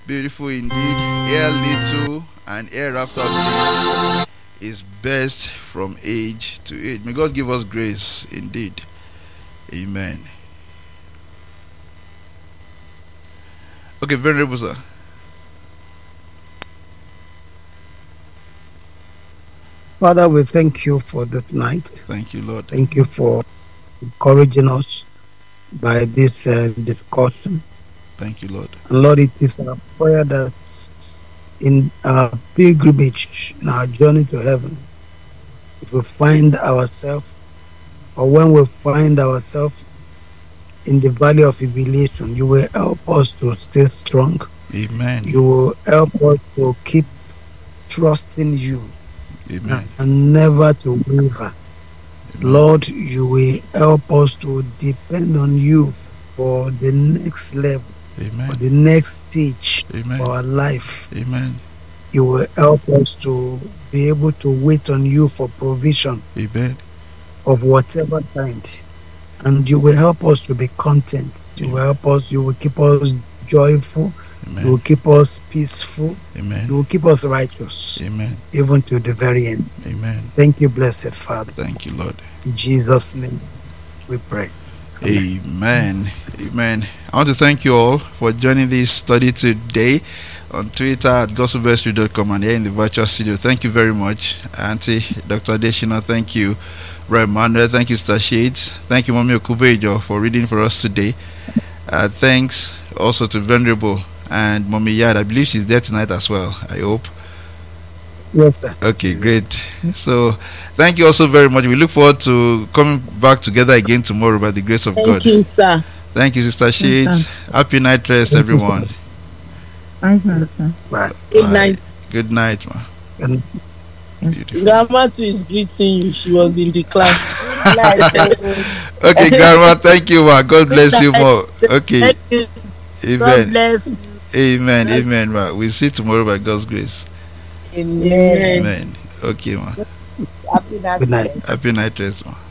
Beautiful indeed. Ere little and hereafter bliss is best from age to age. May God give us grace indeed. Amen. Okay, Venerable sir. Father, we thank you for this night. Thank you, Lord. Thank you for encouraging us by this discussion. Thank you, Lord. And Lord, it is our prayer that in our pilgrimage, in our journey to heaven, if we find ourselves, or when we find ourselves in the valley of humiliation, you will help us to stay strong. Amen. You will help us to keep trusting you. Amen. And never to waver. Amen. Lord, you will help us to depend on you for the next level, Amen. for the next stage Amen. of our life. Amen. You will help us to be able to wait on you for provision Amen. of whatever kind. And you will help us to be content. You will help us, you will keep us joyful. Amen. You will keep us peaceful. Amen. You will keep us righteous. Amen. Even to the very end. Amen. Thank you, blessed Father. Thank you, Lord. In Jesus' name we pray. Amen. Amen. I want to thank you all for joining this study today on Twitter at gospelvestry.com and here in the virtual studio. Thank you very much, Auntie Dr. Adeshina. Thank you, Brother Manuel. Thank you, Star Shades. Thank you, Mommy Okubejo, for reading for us today. Thanks also to Venerable and Mommy Yad. I believe she's there tonight as well, I hope. Yes, sir. Okay, great. So, thank you also very much. We look forward to coming back together again tomorrow by the grace of God. Thank you, sir. Thank you, Sister Shades. Happy night rest, everyone. Bye. Good night. Good night, ma. And Beautiful. Grandma too is greeting you. She was in the class. Good night. Okay, Grandma, thank you, ma. God bless you more. Okay. Thank you. Amen. God bless you. Amen. Amen, ma. We'll see you tomorrow by God's grace. Amen. Amen. Okay, ma. good night. Happy night rest, ma.